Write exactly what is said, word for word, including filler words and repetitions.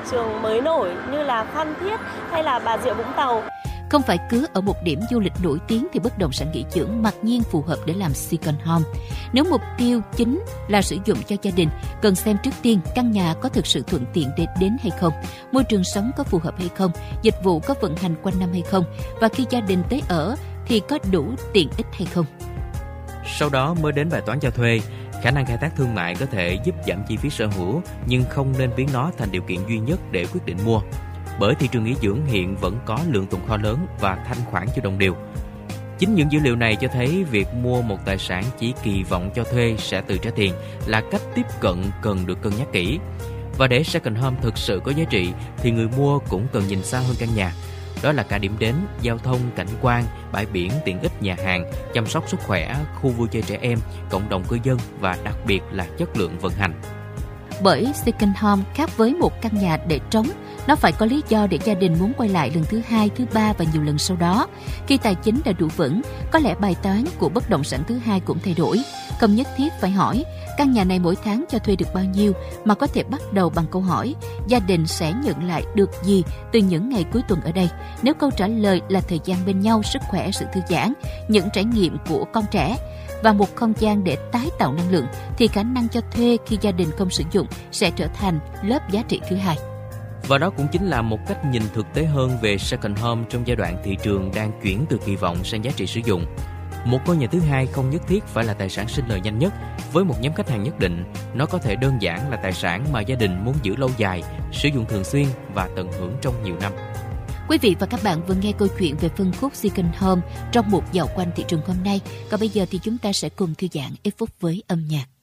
trường mới nổi như là Phan Thiết hay là Bà Rịa Vũng Tàu. Không phải cứ ở một điểm du lịch nổi tiếng thì bất động sản nghỉ dưỡng mặc nhiên phù hợp để làm second home. Nếu mục tiêu chính là sử dụng cho gia đình, cần xem trước tiên căn nhà có thực sự thuận tiện để đến hay không, môi trường sống có phù hợp hay không, dịch vụ có vận hành quanh năm hay không, và khi gia đình tới ở thì có đủ tiện ích hay không. Sau đó mới đến bài toán cho thuê. Khả năng khai thác thương mại có thể giúp giảm chi phí sở hữu, nhưng không nên biến nó thành điều kiện duy nhất để quyết định mua. Bởi thị trường nghỉ dưỡng hiện vẫn có lượng tồn kho lớn và thanh khoản chưa đồng đều. Chính những dữ liệu này cho thấy việc mua một tài sản chỉ kỳ vọng cho thuê sẽ tự trả tiền là cách tiếp cận cần được cân nhắc kỹ. Và để second home thực sự có giá trị thì người mua cũng cần nhìn xa hơn căn nhà. Đó là cả điểm đến, giao thông, cảnh quan, bãi biển, tiện ích nhà hàng, chăm sóc sức khỏe, khu vui chơi trẻ em, cộng đồng cư dân và đặc biệt là chất lượng vận hành. Bởi second home khác với một căn nhà để trống, nó phải có lý do để gia đình muốn quay lại lần thứ hai, thứ ba và nhiều lần sau đó. Khi tài chính đã đủ vững, có lẽ bài toán của bất động sản thứ hai cũng thay đổi. Không nhất thiết phải hỏi căn nhà này mỗi tháng cho thuê được bao nhiêu, mà có thể bắt đầu bằng câu hỏi gia đình sẽ nhận lại được gì từ những ngày cuối tuần ở đây. Nếu câu trả lời là thời gian bên nhau, sức khỏe, sự thư giãn, những trải nghiệm của con trẻ và một không gian để tái tạo năng lượng, thì khả năng cho thuê khi gia đình không sử dụng sẽ trở thành lớp giá trị thứ hai. Và đó cũng chính là một cách nhìn thực tế hơn về second home trong giai đoạn thị trường đang chuyển từ kỳ vọng sang giá trị sử dụng. Một ngôi nhà thứ hai không nhất thiết phải là tài sản sinh lời nhanh nhất. Với một nhóm khách hàng nhất định, nó có thể đơn giản là tài sản mà gia đình muốn giữ lâu dài, sử dụng thường xuyên và tận hưởng trong nhiều năm. Quý vị và các bạn vừa nghe câu chuyện về phân khúc second home trong một dạo quanh thị trường hôm nay. Còn bây giờ thì chúng ta sẽ cùng thư giãn ít phút với âm nhạc.